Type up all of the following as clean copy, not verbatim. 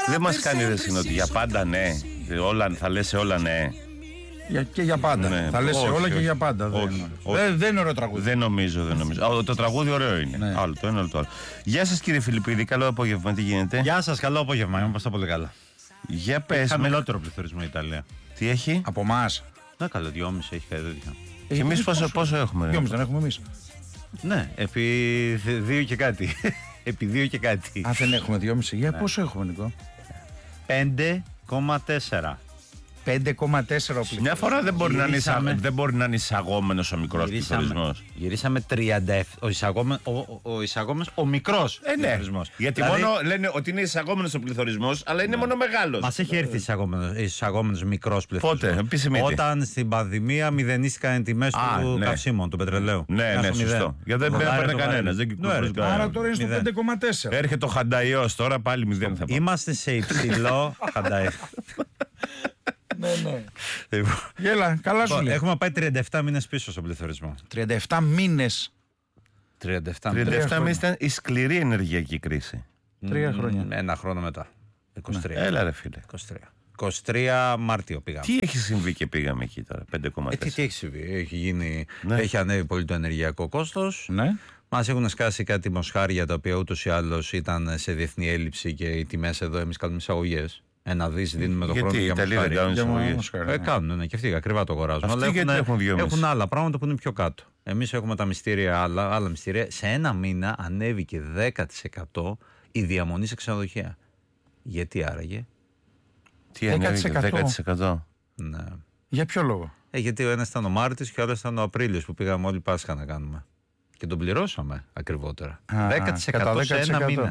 Δεν μας κάνει ρε συνότι για πάντα ναι. Θα λες σε όλα ναι. Και για πάντα. Ναι. Θα λες σε όλα όχι. και για πάντα. Δεν είναι ωραίο τραγούδι. Δεν νομίζω. Το τραγούδι ωραίο είναι. Ναι. Άλλο το ένα, άλλο το άλλο. Γεια σας κύριε Φιλιππίδη, καλό απόγευμα. Τι γίνεται? Γεια σας, καλό απόγευμα. Είμαστε πολύ καλά. Για πες. Χαμηλότερο πληθωρισμό η Ιταλία. Τι έχει? Από εμάς. Ναι, καλό, 2,5 έχει κάτι τέτοιο. Και εμείς πόσο έχουμε? 2,5 δεν έχουμε εμείς. Ναι, επί 2 και κάτι. Επί 2 και κάτι. Αν δεν έχουμε 2,5. Για πόσο έχουμε, Νικό? 5,4. 5,4 ο πληθωρισμός. Μια φορά δεν μπορεί να είναι εισαγόμενος ο μικρός πληθωρισμός. Γυρίσαμε 37. Ο εισαγόμενος, ο μικρός Ναι. πληθωρισμός. Γιατί Δηλαδή, μόνο λένε ότι είναι εισαγόμενος ο πληθωρισμός, αλλά είναι μόνο μεγάλος. μας έχει έρθει εισαγόμενος μικρός πληθωρισμός. Πότε, επισημείτε. Όταν στην πανδημία μηδενίστηκαν οι τιμές του καυσίμων, του πετρελαίου. Ναι, σωστό. Γιατί δεν παίρνει κανένας. Άρα τώρα είναι στο 5,4. Έρχεται ο Χανταϊός τώρα, πάλι 0 θα πάει. Είμαστε σε υψηλό χαντάι. Ναι. Γέλα, καλά σου λέει. Έχουμε πάει 37 μήνες πίσω στον πληθωρισμό. 37 μήνες. 37 37 μήνες ήταν η σκληρή ενεργειακή κρίση. 3 χρόνια. Ένα χρόνο μετά. 23. Έλα ρε φίλε. 23 Μάρτιο πήγαμε. Τι έχει συμβεί και πήγαμε εκεί τώρα, 5,4. Τι έχει συμβεί, Ναι. έχει ανέβει πολύ το ενεργειακό κόστος. Ναι. Μας έχουν σκάσει κάτι μοσχάρια τα οποία ούτως ή άλλως ήταν σε διεθνή έλλειψη και οι τιμές εδώ εμείς κάνουμε εισαγωγές. 1 δις δίνουμε το χρόνο Γιατί οι για Ιταλοί δεν κάνουν εισαγωγές? Κάνουν, ναι, και αυτοί ακριβά το αγοράζουν. Αυτοί Αλλά γιατί έχουν 2,5. έχουν άλλα πράγματα που είναι πιο κάτω. Εμείς έχουμε τα μυστήρια, άλλα μυστήρια. Σε ένα μήνα ανέβηκε 10% η διαμονή σε ξενοδοχεία. Γιατί άραγε? Τι ανέβηκε 10%? Ναι. Για ποιο λόγο? Γιατί ο ένας ήταν ο Μάρτης και ο άλλος ήταν ο Απρίλιος που πήγαμε όλοι Πάσχα να κάνουμε. Και τον πληρώσαμε ακριβότερα. 10% σε ένα μήνα.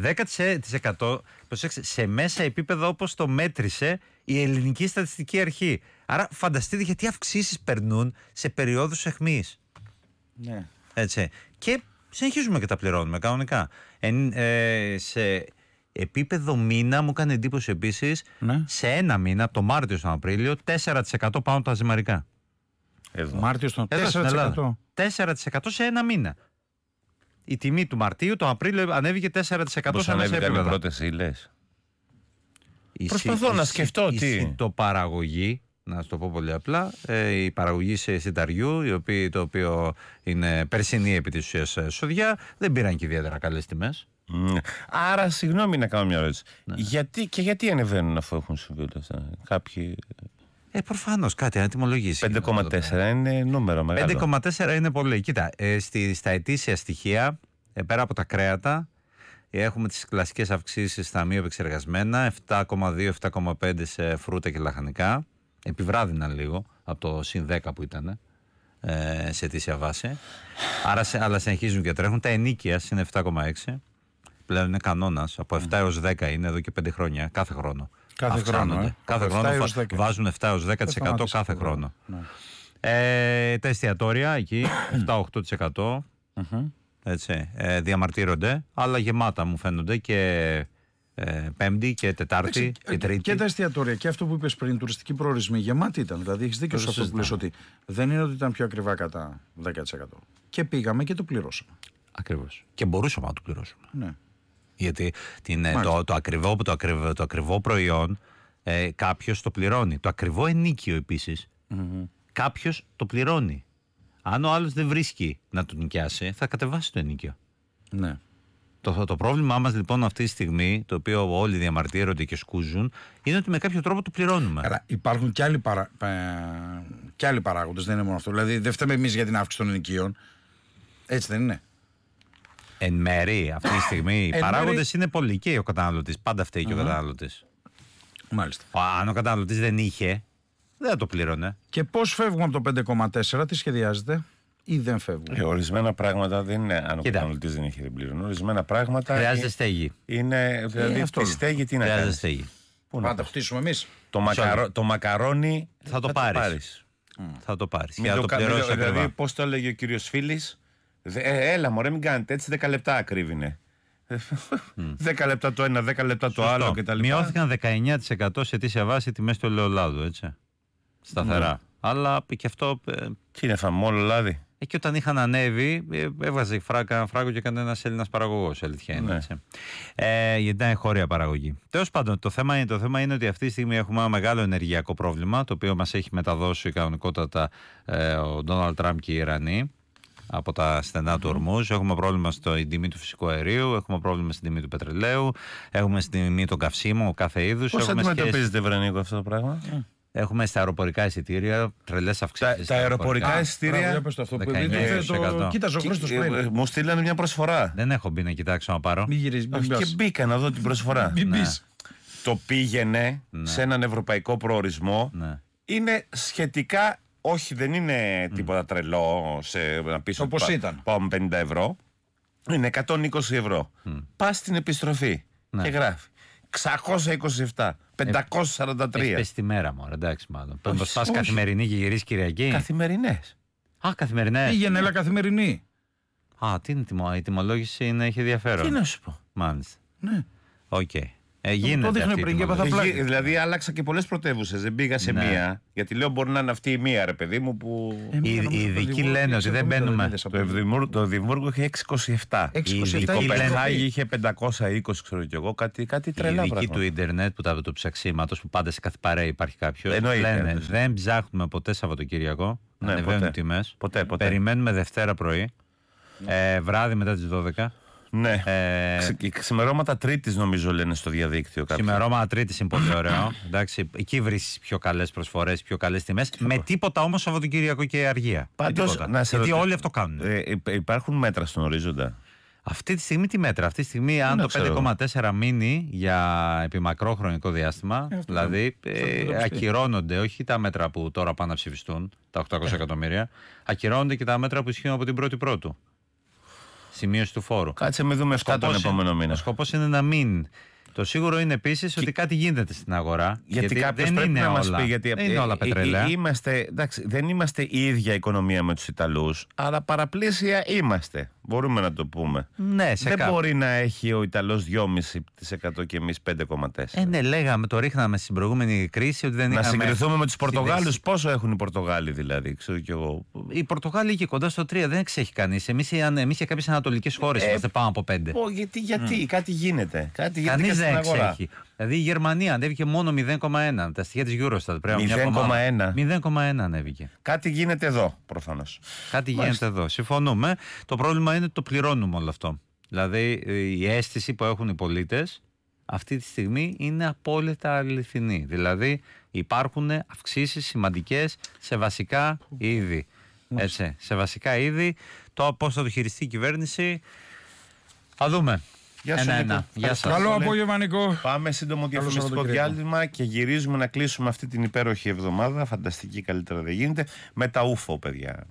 10% προσέξτε, σε μέσα επίπεδο όπως το μέτρησε η Ελληνική Στατιστική Αρχή. Άρα φανταστείτε γιατί αυξήσεις περνούν σε περιόδους αιχμής. Ναι. Έτσι. Και συνεχίζουμε και τα πληρώνουμε κανονικά. Σε επίπεδο μήνα μου έκανε εντύπωση επίσης, Ναι. σε ένα μήνα, το Μάρτιο στον Απρίλιο, 4% πάνω τα ζυμαρικά. Μάρτιο στον Εδώ στην 4%. Ελλάδα. 4% σε ένα μήνα. Η τιμή του Μαρτίου, το Απρίλιο ανέβηκε 4% Πώς σε μέσα ανέβηκαν οι επίπεδα. πρώτες ύλες? Η Προσπαθώ να σκεφτώ η τι. συντοπαραγωγή, να σου το πω πολύ απλά, η παραγωγή σε σιταριού, το οποίο είναι περσινή επί της ουσίας σοδιά, δεν πήραν και ιδιαίτερα καλές τιμές. Άρα, συγγνώμη να κάνω μια ερώτηση. Γιατί ανεβαίνουν αφού έχουν συμβεί όλα αυτά? Κάποιοι. Προφανώς κάτι να τιμολογήσει. 5,4 είναι νούμερο μεγάλο. 5,4 είναι πολύ. Κοίτα, στα ετήσια στοιχεία, πέρα από τα κρέατα, έχουμε τις κλασικές αυξήσεις στα μη επεξεργασμένα, 7,2-7,5 σε φρούτα και λαχανικά. Επιβράδυναν λίγο από το συν 10 που ήταν σε ετήσια βάση. Αλλά συνεχίζουν και τρέχουν. Τα ενίκια συν 7,6. Πλέον είναι κανόνας. Από 7 έως 10 είναι εδώ και 5 χρόνια, κάθε χρόνο. Κάθε χρόνο. Κάθε χρόνο βάζουν 7 έως 10% κάθε χρόνο. Ναι. Τα εστιατόρια εκεί 7-8% έτσι, διαμαρτύρονται, αλλά γεμάτα μου φαίνονται και Πέμπτη και Τετάρτη και Τρίτη. Και τα εστιατόρια και αυτό που είπες πριν, τουριστικοί προορισμοί γεμάτοι ήταν. Δηλαδή έχεις δίκιο σε αυτό που λες, ότι δεν είναι ότι ήταν πιο ακριβά κατά 10%. Και πήγαμε και το πληρώσαμε. Ακριβώς. Και μπορούσαμε να το πληρώσουμε. Ναι. Γιατί το ακριβό προϊόν κάποιος το πληρώνει. Το ακριβό ενίκιο επίσης κάποιος το πληρώνει. Αν ο άλλος δεν βρίσκει να το νοικιάσει, θα κατεβάσει το ενίκιο. Ναι. Το πρόβλημά μας λοιπόν αυτή τη στιγμή, το οποίο όλοι διαμαρτύρονται και σκούζουν, είναι ότι με κάποιο τρόπο το πληρώνουμε. Αλλά υπάρχουν και άλλοι παράγοντες, δεν είναι μόνο αυτό. Δηλαδή δεν φταίμε εμείς για την αύξηση των ενοικίων. Έτσι δεν είναι? Εν μέρη αυτή τη στιγμή οι παράγοντες είναι πολλοί και ο καταναλωτής. Πάντα φταίει και ο καταναλωτής. Μάλιστα. Αν ο καταναλωτής δεν είχε, δεν θα το πλήρωνε. Και πώς φεύγουμε από το 5,4, τι σχεδιάζεται? Ή δεν φεύγουν? Ορισμένα πράγματα δεν είναι. Αν ο καταναλωτής δεν έχει, δεν πληρώνει. Ορισμένα πράγματα. Χρειάζεται στέγη. Είναι. Δηλαδή τη στέγη τι να κάνει? Χρειάζεται στέγη. Να το χτίσουμε εμείς. Το μακαρόνι θα το πάρεις. Θα το πάρεις. Δηλαδή, πώς το έλεγε ο κύριος Φίλης, έλα μωρέ, μην κάνετε έτσι, 10 λεπτά ακρίβεινε. 10 λεπτά το ένα, 10 λεπτά το άλλο κτλ. Μειώθηκαν 19% σε αιτήσια βάση τιμές του ελαιολάδου, έτσι. Σταθερά. Αλλά και αυτό. Τι είναι, φάμε όλο λάδι? Και όταν είχαν ανέβει, έβγαζε φράγκο και έκανε ένας Έλληνας παραγωγός. Αλήθεια είναι. Έτσι. Γιατί ήταν εγχώρια παραγωγή. Τέλος πάντων, το θέμα είναι ότι αυτή τη στιγμή έχουμε ένα μεγάλο ενεργειακό πρόβλημα, το οποίο μας έχει μεταδώσει κανονικότατα ο Ντόναλντ Τραμπ και οι Ιρανοί από τα στενά του Ορμούζ. Έχουμε πρόβλημα στην τιμή του φυσικού αερίου, έχουμε πρόβλημα στην τιμή του πετρελαίου, έχουμε στην τιμή των καυσίμων κάθε είδους. Πώς αντιμετωπίζετε, Βρενίκο, αυτό το πράγμα? Έχουμε στα αεροπορικά εισιτήρια τρελές αυξήσεις. Τα αεροπορικά εισιτήρια. Κοίταζε ο Χρήστος πριν. Μου στείλανε μια προσφορά. Δεν έχω μπει να κοιτάξω να πάρω. Και μπήκα να δω την προσφορά. Το πήγαινε σε έναν ευρωπαϊκό προορισμό. Είναι σχετικά. Όχι, δεν είναι τίποτα τρελό να πεις όπως ήταν. Πάμε 50 ευρώ. Είναι 120 ευρώ. Πας στην επιστροφή και γράφει 627, 543. Πες τη μέρα μου, εντάξει μάλλον. Πρέπει πας καθημερινή και γυρίσεις Κυριακή. Καθημερινές. Καθημερινές. Πήγαινε, έλα καθημερινή. Τι είναι η τιμολόγηση, έχει ενδιαφέρον. Τι να σου πω. Μάλιστα. Ναι. Οκ. Γίνεται. Το δείχνει πριν και έπαθα πλάκα. Δηλαδή άλλαξα και πολλές πρωτεύουσες. Δεν πήγα σε μία. Γιατί λέω μπορεί να είναι αυτή η μία, ρε παιδί μου, που. Οι ειδικοί λένε ότι δεν μπαίνουμε. Το Εδιμβούργο είχε 627. Η Κοπενχάγη είχε 520, ξέρω κι εγώ. Κάτι τρελά. Οι ειδικοί του Ιντερνετ, του ψαξίματος, που πάντα σε κάθε παρέα υπάρχει κάποιος, λένε δεν ψάχνουμε ποτέ Σαββατοκύριακο. Να ανεβαίνουν τιμές. Ποτέ. Περιμένουμε Δευτέρα πρωί, βράδυ μετά τις 12. Ναι. Ξημερώματα Τρίτης νομίζω λένε στο διαδίκτυο. Ξημερώματα Τρίτης είναι πολύ ωραίο. Εντάξει, εκεί βρίσκεις πιο καλές προσφορές, πιο καλές τιμές. Με τίποτα όμως Σαββατοκύριακο και αργία. Πάντως, γιατί όλοι αυτό κάνουν. Υπάρχουν μέτρα στον ορίζοντα. Αυτή τη στιγμή τι μέτρα? Αυτή τη στιγμή, αν το 5,4 μείνει για επιμακρό χρονικό διάστημα, δηλαδή ακυρώνονται όχι τα μέτρα που τώρα πάνε να ψηφιστούν, τα 800 εκατομμύρια, ακυρώνονται και τα μέτρα που ισχύουν από την 1η Πρώτου. Σημείωση του φόρου. Κάτσε με δούμε 7 τον επόμενο μήνα. Ο σκοπός είναι να μην. Το σίγουρο είναι επίσης ότι κάτι γίνεται στην αγορά. Γιατί κάποιος πρέπει να μας πει. Γιατί δεν είναι όλα πετρέλαια. Δεν είμαστε η ίδια οικονομία με τους Ιταλούς, αλλά παραπλήσια είμαστε. Μπορούμε να το πούμε. Ναι, δεν μπορεί να έχει ο Ιταλός 2,5% και εμείς 5,4%. Ναι, λέγαμε, το ρίχναμε στην προηγούμενη κρίση ότι δεν είχαμε. Να συγκριθούμε με τους Πορτογάλους. Πόσο έχουν οι Πορτογάλοι δηλαδή, ξέρω κι εγώ. Οι Πορτογάλοι και κοντά στο 3 δεν εξέχει κανείς. Εμείς και κάποιες ανατολικές χώρες είμαστε πάνω από 5. Γιατί κάτι γίνεται. Κανείς δεν εξέχει. Δηλαδή η Γερμανία ανέβηκε μόνο 0,1. Τα στοιχεία της Eurostat. 0,1 ανέβηκε. Κάτι γίνεται εδώ, προφανώς. Κάτι γίνεται εδώ. Συμφωνούμε. Το πρόβλημα είναι ότι το πληρώνουμε όλο αυτό. Δηλαδή η αίσθηση που έχουν οι πολίτες αυτή τη στιγμή είναι απόλυτα αληθινή. Δηλαδή υπάρχουν αυξήσεις σημαντικές σε βασικά είδη. Έτσι, σε βασικά είδη. Το πώς θα το χειριστεί η κυβέρνηση θα δούμε. Γεια σου, Νίκο. Γεια σας. Καλό απόγευμα, Νίκο. Πάμε σύντομο διαφημιστικό διάλειμμα και γυρίζουμε να κλείσουμε αυτή την υπέροχη εβδομάδα. Φανταστική, καλύτερα δεν γίνεται. Με τα ούφο, παιδιά.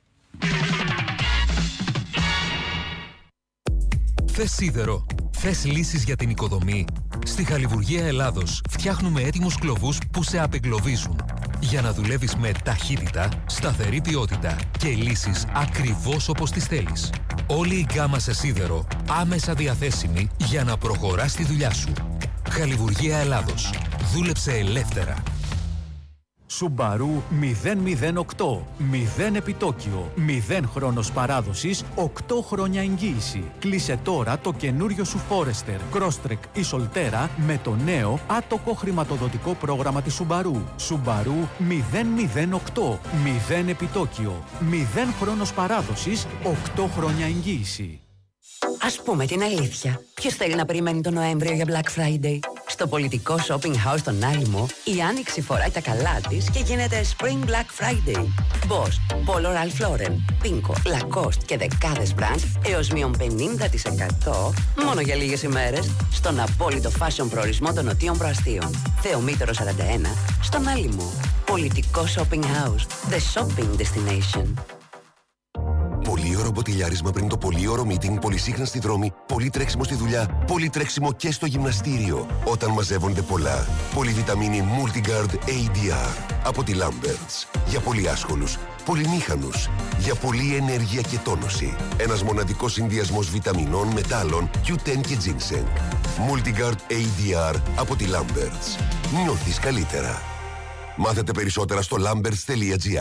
Θες σίδερο? Θες λύσεις για την οικοδομή? Στη Χαλιβουργία Ελλάδος φτιάχνουμε έτοιμους κλωβούς που σε απεγκλωβίζουν. Για να δουλεύεις με ταχύτητα, σταθερή ποιότητα και λύσεις ακριβώς όπως τις θέλεις. Όλη η γκάμα σε σίδερο άμεσα διαθέσιμη για να προχωράς τη δουλειά σου. Χαλιβουργία Ελλάδος. Δούλεψε ελεύθερα. Subaru 008. 0 επιτόκιο. 0 χρόνος παράδοσης. 8 χρόνια εγγύηση. Κλείσε τώρα το καινούριο σου Forester, Crosstrek ή Solterra με το νέο άτοκο χρηματοδοτικό πρόγραμμα της Subaru. Subaru 008. 0 επιτόκιο. 0 χρόνος παράδοσης. 8 χρόνια εγγύηση. Ας πούμε την αλήθεια. Ποιος θέλει να περιμένει τον Νοέμβριο για Black Friday? Στο πολιτικό shopping house στον Άλυμο, η Άνοιξη φοράει τα καλά της και γίνεται Spring Black Friday. Boss, Polo Ralph Lauren, Pinko, Lacoste και δεκάδες brands έως μείον 50% μόνο για λίγες ημέρες στον απόλυτο fashion προορισμό των Νοτίων Προαστίων. Θεομήτωρο 41, στον Άλυμο. Πολιτικό shopping house, the shopping destination. Πολύωρο μποτιλιάρισμα πριν το πολύωρο meeting, πολυσύχνα στη δρόμη, πολύ τρέξιμο στη δουλειά, πολύ τρέξιμο και στο γυμναστήριο. Όταν μαζεύονται πολλά. Πολυβιταμίνη Multigard ADR από τη Lamberts. Για πολύ άσχολους, πολυμήχανους, για πολλή ενέργεια και τόνωση. Ένας μοναδικός συνδυασμός βιταμινών, μετάλλων, Q10 και ginseng. Multigard ADR από τη Lamberts. Νιώθεις καλύτερα. Μάθετε περισσότερα στο lamberts.gr.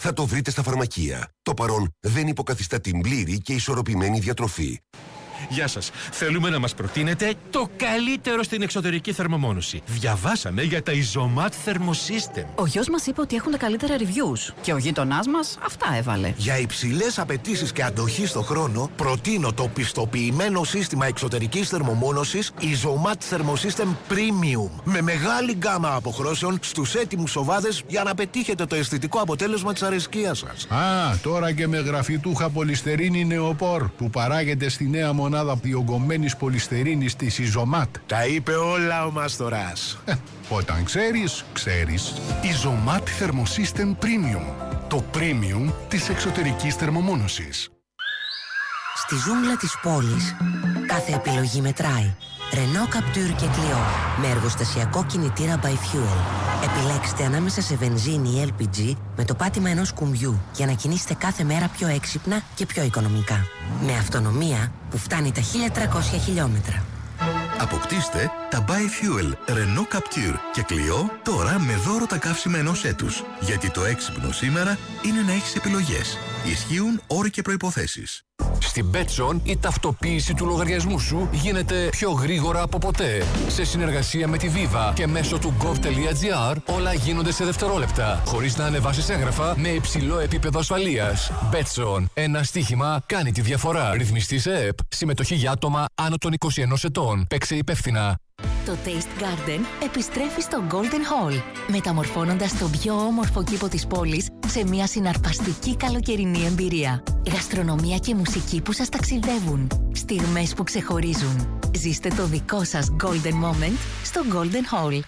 θα το βρείτε στα φαρμακεία. Το παρόν δεν υποκαθιστά την πλήρη και ισορροπημένη διατροφή. Γεια σας. Θέλουμε να μας προτείνετε το καλύτερο στην εξωτερική θερμομόνωση. Διαβάσαμε για τα Isomat Thermosystem. Ο γιος μας είπε ότι έχουν τα καλύτερα reviews. Και ο γείτονάς μας αυτά έβαλε. Για υψηλές απαιτήσεις και αντοχή στο χρόνο, προτείνω το πιστοποιημένο σύστημα εξωτερικής θερμομόνωσης Isomat Thermosystem Premium. Με μεγάλη γκάμα αποχρώσεων στους έτοιμους οβάδες για να πετύχετε το αισθητικό αποτέλεσμα της αρεσκίας σας. Τώρα και με γραφιτούχα πολυστερίνη νεοπόρ που παράγεται στη νέα μονάδα διογκωμένης πολυστερίνης της Isomat. Τα είπε όλα ο Μάστορας. Όταν ξέρεις, ξέρεις. Isomat Thermosystem Premium. Το premium της εξωτερικής θερμομόνωσης. Στη ζούγκλα της πόλης, κάθε επιλογή μετράει. Renault Captur και Clio, με εργοστασιακό κινητήρα by Fuel. Επιλέξτε ανάμεσα σε βενζίνη ή LPG με το πάτημα ενός κουμπιού για να κινήσετε κάθε μέρα πιο έξυπνα και πιο οικονομικά. Με αυτονομία που φτάνει τα 1300 χιλιόμετρα. Αποκτήστε τα Bi-Fuel Renault Captur και Clio τώρα με δώρο τα καύσιμα ενός έτους. Γιατί το έξυπνο σήμερα είναι να έχεις επιλογές. Ισχύουν όροι και προϋποθέσεις. Στην Betson η ταυτοποίηση του λογαριασμού σου γίνεται πιο γρήγορα από ποτέ. Σε συνεργασία με τη Viva και μέσω του gov.gr όλα γίνονται σε δευτερόλεπτα, χωρίς να ανεβάσεις έγγραφα με υψηλό επίπεδο ασφαλείας. Betson. Ένα στοίχημα κάνει τη διαφορά. Ρυθμιστή σε ΕΕΠ. Συμμετοχή για άτομα άνω των 21 ετών. Παίξε υπεύθυνα. Το Taste Garden επιστρέφει στο Golden Hall, μεταμορφώνοντας τον πιο όμορφο κήπο της πόλης σε μια συναρπαστική καλοκαιρινή εμπειρία. Γαστρονομία και μουσική που σας ταξιδεύουν. Στιγμές που ξεχωρίζουν. Ζήστε το δικό σας Golden Moment στο Golden Hall.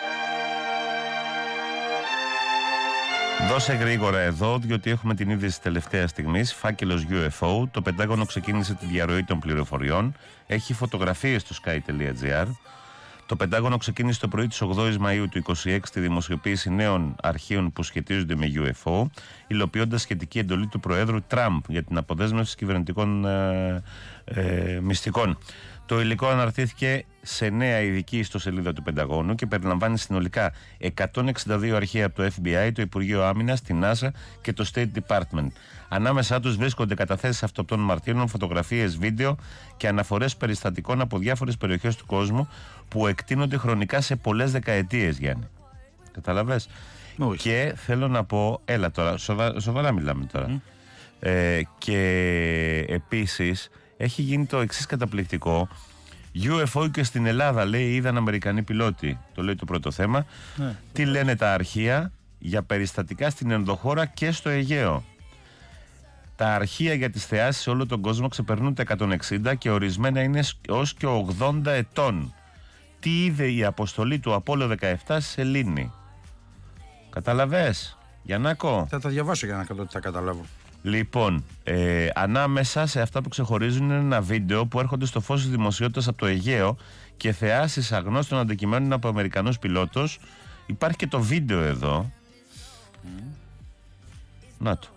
Δώσε γρήγορα εδώ, διότι έχουμε την είδηση της τελευταίας στιγμής. Φάκελος UFO. Το Πεντάγωνο ξεκίνησε τη διαρροή των πληροφοριών. Έχει φωτογραφίες στο sky.gr. Το Πεντάγωνο ξεκίνησε το πρωί της 8ης Μαΐου του 2026 τη δημοσιοποίηση νέων αρχείων που σχετίζονται με UFO, υλοποιώντας σχετική εντολή του Προέδρου Τραμπ για την αποδέσμευση κυβερνητικών μυστικών. Το υλικό αναρτήθηκε σε νέα ειδική ιστοσελίδα του Πενταγώνου και περιλαμβάνει συνολικά 162 αρχεία από το FBI, το Υπουργείο Άμυνας, την NASA και το State Department. Ανάμεσά τους βρίσκονται καταθέσεις αυτοπτών μαρτύρων, φωτογραφίες, βίντεο και αναφορές περιστατικών από διάφορες περιοχές του κόσμου που εκτείνονται χρονικά σε πολλές δεκαετίες, Γιάννη. Καταλαβες? Και θέλω να πω, έλα τώρα, σοβαρά μιλάμε τώρα. Και επίσης έχει γίνει το εξής καταπληκτικό. UFO και στην Ελλάδα, λέει, είδαν Αμερικανοί πιλότοι. Το λέει το πρώτο θέμα. Τι λένε τα αρχεία για περιστατικά στην ενδοχώρα και στο Αιγαίο? Τα αρχεία για τις θεάσεις σε όλο τον κόσμο ξεπερνούν τα 160 και ορισμένα είναι ως και 80 ετών. Τι είδε η αποστολή του Απόλλω 17 στη Σελήνη? Καταλαβες, Γιαννάκο? Θα τα διαβάσω για να θα καταλάβω. Λοιπόν, ανάμεσα σε αυτά που ξεχωρίζουν είναι ένα βίντεο που έρχονται στο φως της δημοσιότητας από το Αιγαίο και θεάσεις αγνώστων αντικειμένων από Αμερικανούς πιλότους. Υπάρχει και το βίντεο εδώ. Να το.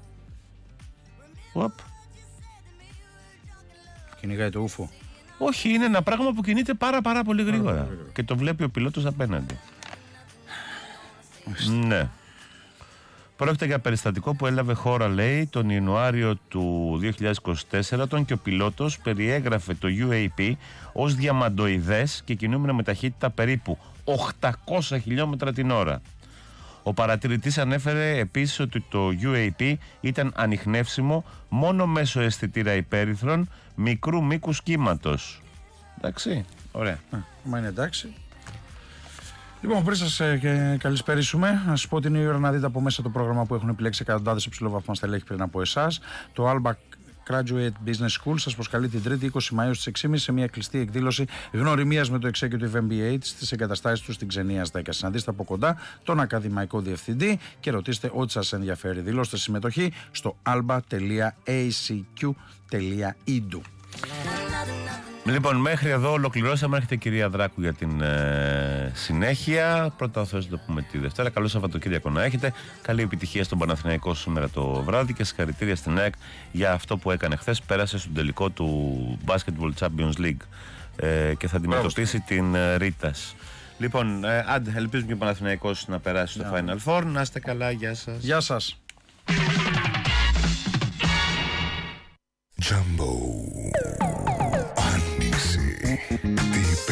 Κυνηγάει το ούφο. Όχι, είναι ένα πράγμα που κινείται πάρα πολύ γρήγορα. Και το βλέπει ο πιλότος απέναντι. Ναι. Πρόκειται για περιστατικό που έλαβε χώρα, λέει, τον Ιανουάριο του 2024 και ο πιλότος περιέγραφε το UAP ως διαμαντοειδές και κινούμενο με ταχύτητα περίπου 800 χιλιόμετρα την ώρα. Ο παρατηρητής ανέφερε επίσης ότι το UAP ήταν ανιχνεύσιμο μόνο μέσω αισθητήρα υπέρυθρων μικρού μήκους κύματος. Εντάξει, ωραία. Μα είναι εντάξει. Λοιπόν, πριν σας καλησπερίσουμε, να σας πω ότι είναι η ώρα να δείτε από μέσα το πρόγραμμα που έχουν επιλέξει εκατοντάδες υψηλόβαθμα στελέχη πριν από εσάς. Το Alba Graduate Business School σας προσκαλεί την 3η 20 Μαΐου στις 6.30 σε μια κλειστή εκδήλωση γνωριμίας με το Executive MBA στις εγκαταστάσεις του στην Ξενία 10. Συναντήστε από κοντά τον ακαδημαϊκό διευθυντή και ρωτήστε ό,τι σας ενδιαφέρει. Δηλώστε συμμετοχή στο alba.acq.edu. Λοιπόν, μέχρι εδώ ολοκληρώσαμε. Έρχεται η κυρία Δράκου για την συνέχεια. Πρώτα θα το πούμε τη Δευτέρα. Καλό Σαββατοκύριακο να έχετε. Καλή επιτυχία στον Παναθηναϊκό σήμερα το βράδυ και συγχαρητήρια στην ΑΕΚ για αυτό που έκανε χθες. Πέρασε στον τελικό του Basketball Champions League και θα αντιμετωπίσει την Ρίτας. Λοιπόν, ελπίζουμε και ο Παναθηναϊκός να περάσει στο Final Four. Να είστε καλά, γεια σας. Γεια σας. Jumbo. Άνοιξε.